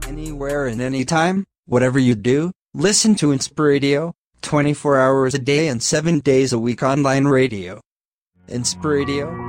Anywhere and anytime, whatever you do, listen to Inspiradio, 24 hours a day and 7 days a week online radio. Inspiradio,